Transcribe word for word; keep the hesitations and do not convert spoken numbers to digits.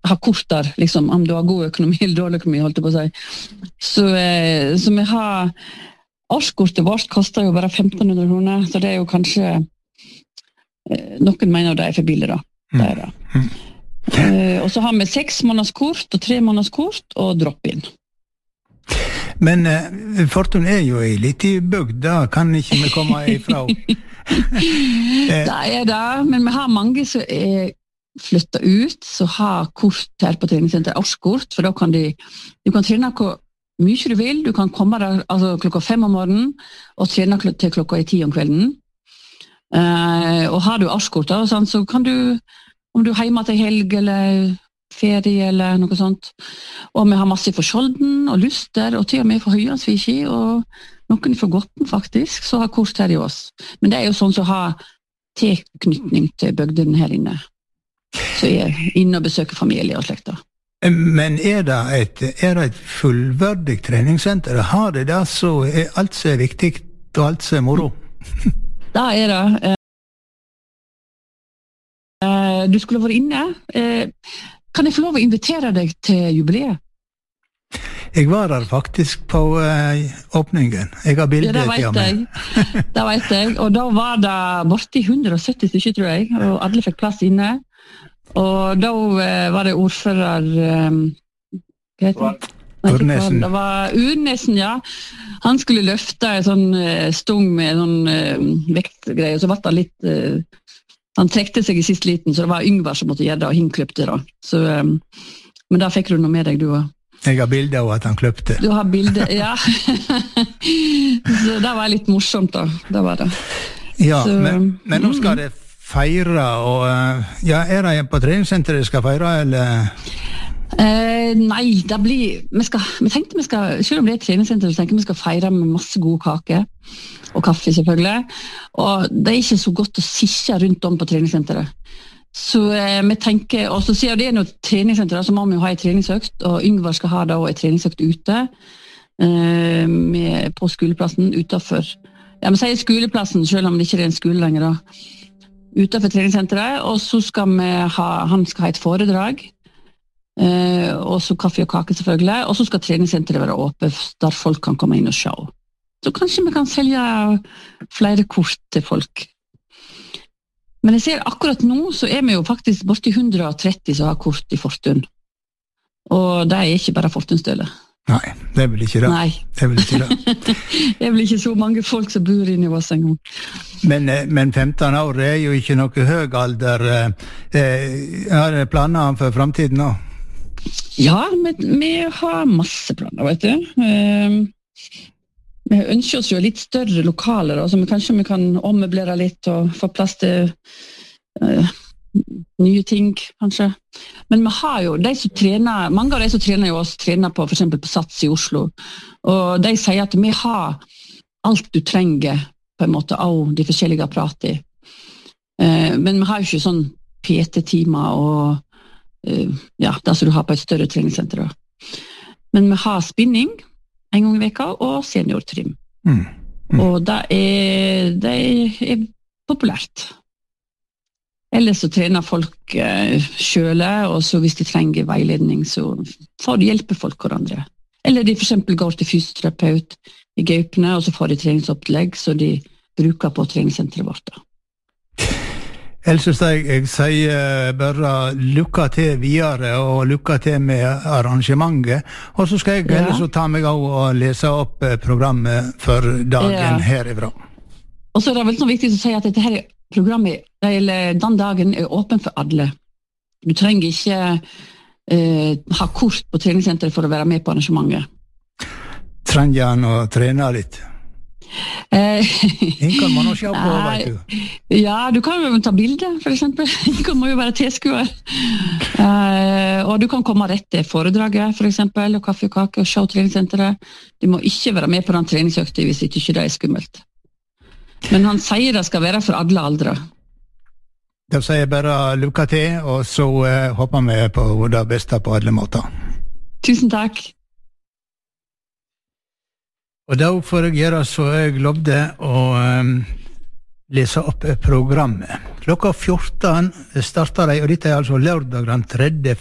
ha kort der, liksom, om du har god økonomi eller dårlig økonomi, holdt jeg på å si. Så, eh, så vi har, årskortet vårt koster jo bare femten hundre kroner, så det er jo kanskje, eh, noen mener det er for billig da. Det er det. Mm. Eh, og så har vi seks måneders kort, og tre måneders kort, og drop-in. Men eh, Fortun er jo i litt i bygd, da kan ikke vi komme ifra. Det er det, men vi har mange som er flyttet ut, så har kort her på treningssenter, årskort, for da kan de, du kan trene hvor mye du vil, du kan komme der altså, klokka fem om morgenen, og trene til klokka i ti om kvelden. Eh, og har du årskort, da, sånn, så kan du, om du er hjemme til helg, eller ferie, eller noe sånt, og vi har masse for Skjolden, og Luster, og til og med for Høyansviki, og noen for Gotten faktisk, så har kort her i oss. Men det er jo sånn som har tilknytning til bygden her inne. Så jeg er inne og besøker familie og slekter. Men er det et, er det et fullverdig treningssenter? Har det det, så er alt så viktig, og alt så moro? Da er det. Du skulle vært inne. Kan jeg få lov å invitere deg til jubileet? Jeg var der faktisk på uh, åpningen. Jeg har bildet ja, til meg. Det vet jeg. Og da var det borti hundre og sytti stykker, tror jeg, og alle fikk plass inne. Og da uh, var det ordfører um, hva heter det? Urnesen. Det var Urnesen, ja. Han skulle løfte en sånn uh, stung med sånn uh, vektgreie, og så var det litt... Uh, han trekte seg i sist liten, så det var Yngvar som måtte gjøre det, og hin kløpte da. Så, um, men da fikk du noe med deg, du også. Jeg har bilder av at han kløpte. Du har bilder, ja. Så det var litt morsomt da, det var det. Ja, så, men, men nå skal det feire, og ja, er det på treningssenteret det skal feire, eller? Eh, nei, det blir, vi, skal, vi tenkte vi skal, selv om det er et treningssenter, så tenker vi skal feire med masse gode kake, og kaffe selvfølgelig, og det er ikke så godt å sitte rundt om på treningssenteret. Så eh, vi tenker, og så sier det er noe treningssenter, så må vi jo ha en treningsøkt, og Yngvar skal ha da en treningsøkt ute, eh, med, på skoleplassen, utenfor, ja, vi sier skoleplassen, selv om det ikke er en skole lenger da, utenfor treningssenteret, og så skal vi ha, han skal ha et foredrag, eh, og så kaffe og kake selvfølgelig, og så skal treningssenteret være åpent, der folk kan komme inn og se. Så kanskje vi kan selge flere kort til folk. Men jeg ser akkurat nå, så er vi jo faktisk borti hundre og tretti som har kort i Fortun. Og det er ikke bare Fortunstøle. Nei, det er vel ikke det. Nei. Det er vel ikke det. Det er vel ikke så mange folk som bor inne i oss en gang. Men, men femten år er jo ikke noe høy alder. Har du planer for fremtiden nå? Ja, vi, vi har masse planer, vet du. Vi ønsker oss jo litt større lokaler, så vi kanskje vi kan ommøblere litt og få plass til uh, nye ting, kanskje. Men vi har jo, de som trener, mange av de som trener jo oss, trener på, for eksempel på Sats i Oslo, og de sier at vi har alt du trenger, på en måte, av de forskjellige apparater. Uh, men vi har jo ikke sånn P T-timer og uh, ja, det som du har på et større treningssenter. Men vi har spinning, en gang i veka, og seniortrim. Mm. Mm. Og det er, det er populært. Ellers så trener folk eh, selv, og så hvis de trenger veiledning, så får de hjelpe folk hverandre. Eller de for eksempel går til fysioterapeut i Gaupne, og så får de treningsopplegg, så de bruker på treningssenteret vårt. Da. Ellers jeg, jeg sier bare lykke til videre og lykke til med arrangementet, og så skal jeg ja. ellers ta meg av og lese opp programmet for dagen ja. herifra. Og så er det vel så viktig å si at dette her programmet, eller den dagen er åpen for alle. Du trenger ikke eh, ha kort på treningssenteret for å være med på arrangementet. Trenger han å trene litt? Ingen kan man også se på, vet du. Ja, du kan jo ta bilder, for eksempel. Ingen må jo være tilskuer. Uh, og du kan komme rett til foredraget, for eksempel, og kaffe og kake, og se treningssenteret. Du må ikke være med på den treningsøkte hvis ikke det er skummelt. Men han sier det skal være for alle aldre. Da sier jeg bare lykke til, og så uh, håper vi på det beste på alle måter. Tusen takk. Og da får jeg gjøre så jeg lovde å um, lese opp programmet. Klokka fjorten starter de, og dette er altså lørdag den tredje